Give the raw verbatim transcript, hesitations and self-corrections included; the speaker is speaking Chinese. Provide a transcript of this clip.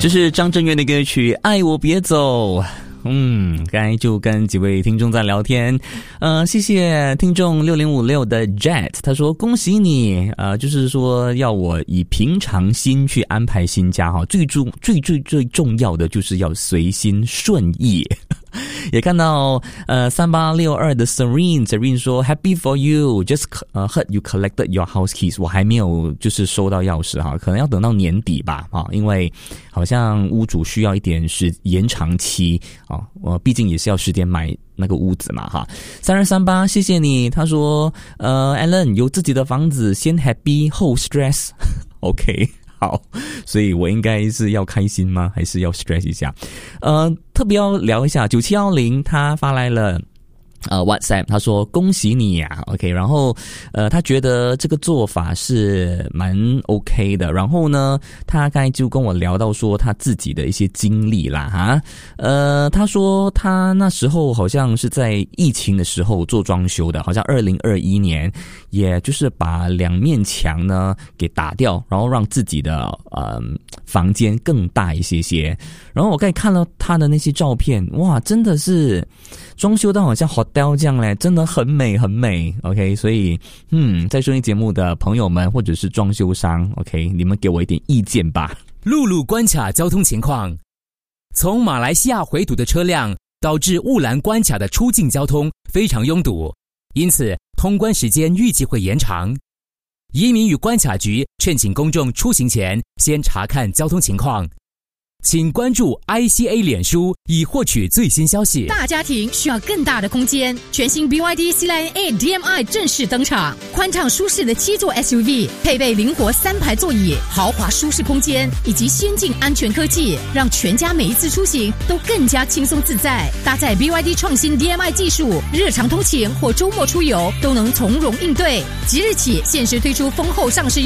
这是张震岳的歌曲《爱我别走》。嗯，刚才就跟几位听众在聊天，呃，谢谢听众六零五六的 Jet， 他说恭喜你，呃，就是说要我以平常心去安排新家哈，最重最最最重要的就是要随心顺意。也看到呃三八六二的 Serene Serene 说 Happy for you just 呃、uh, heard you collected your house keys， 我还没有就是收到钥匙哈，可能要等到年底吧啊，因为好像屋主需要一点时延长期啊，我毕竟也是要时间买那个屋子嘛哈。三二三八谢谢你，他说呃 Alan 有自己的房子先 happy 后 stress OK。好，所以我应该是要开心吗？还是要 stress 一下？呃，特别要聊一下九七一零，他发来了呃 WhatsApp， 他说恭喜你呀、啊、，OK， 然后呃他觉得这个做法是蛮 OK 的，然后呢，他刚才就跟我聊到说他自己的一些经历啦哈，呃他说他那时候好像是在疫情的时候做装修的，好像二零二一年，也就是把两面墙呢给打掉，然后让自己的呃房间更大一些些，然后我刚才看到他的那些照片，哇，真的是装修到好像 hotel 这样嘞，真的很美很美 OK， 所以嗯，在收听节目的朋友们或者是装修商 OK， 你们给我一点意见吧。 陆路关卡交通情况，从马来西亚回堵的车辆导致雾兰关卡的出境交通非常拥堵，因此通关时间预计会延长。移民与关卡局劝请公众出行前先查看交通情况，请关注 I C A 脸书以获取最新消息。 大家庭需要更大的空间，全新 B Y D C-Line A D M I 正式登场，宽敞舒适的七座 S U V， 配备灵活三排座椅、豪华舒适空间以及先进安全科技，让全家每一次出行都更加轻松自在。搭载 B Y D 创新 D M I 技术，日常通勤或周末出游都能从容应对。即日起限时推出丰厚上市